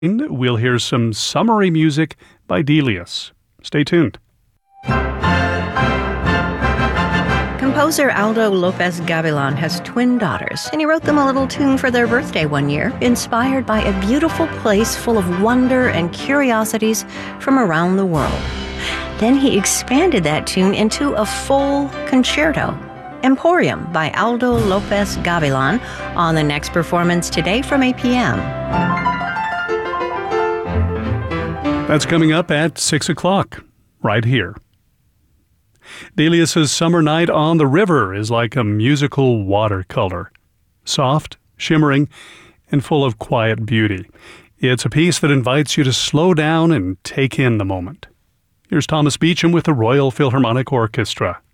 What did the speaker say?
We'll hear some summery music by Delius. Stay tuned. Composer Aldo Lopez Gavilan has twin daughters, and he wrote them a little tune for their birthday one year, inspired by a beautiful place full of wonder and curiosities from around the world. Then he expanded that tune into a full concerto. Emporium by Aldo Lopez Gavilan on the next performance today from 8 p.m. That's coming up at 6 o'clock, right here. Delius's Summer Night on the River is like a musical watercolor. Soft, shimmering, and full of quiet beauty. It's a piece that invites you to slow down and take in the moment. Here's Thomas Beecham with the Royal Philharmonic Orchestra.